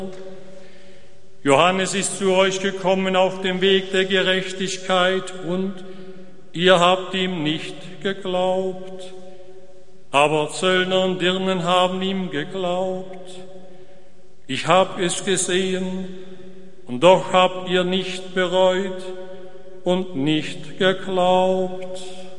Johannes ist zu euch gekommen auf dem Weg der Gerechtigkeit und ihr habt ihm nicht geglaubt. Aber Zöllner und Dirnen haben ihm geglaubt. Ich habe es gesehen und doch habt ihr nicht bereut und nicht geglaubt.